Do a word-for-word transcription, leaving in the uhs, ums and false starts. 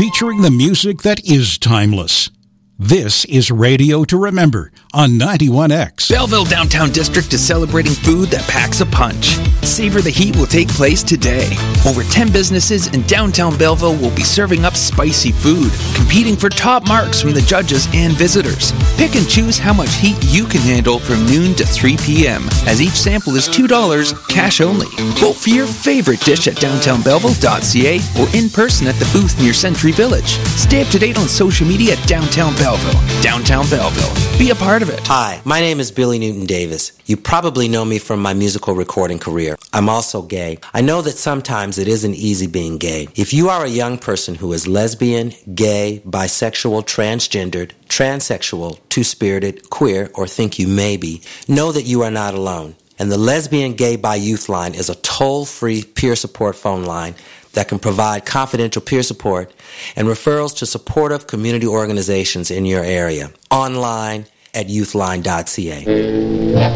featuring the music that is timeless. This is Radio to Remember on ninety-one X. Belleville Downtown District is celebrating food that packs a punch. Savor the Heat will take place today. Over ten businesses in downtown Belleville will be serving up spicy food, competing for top marks from the judges and visitors. Pick and choose how much heat you can handle from noon to three p.m., as each sample is two dollars, cash only. Vote for your favorite dish at downtown belleville dot c a or in person at the booth near Century Village. Stay up to date on social media at Downtown Belleville. Downtown Belleville. Be a part of it. Hi, my name is Billy Newton Davis. You probably know me from my musical recording career. I'm also gay. I know that sometimes it isn't easy being gay. If you are a young person who is lesbian, gay, bisexual, transgendered, transsexual, two-spirited, queer, or think you may be, know that you are not alone. And the Lesbian Gay Bi Youth Line is a toll-free peer support phone line that can provide confidential peer support and referrals to supportive community organizations in your area. Online at youthline dot c a.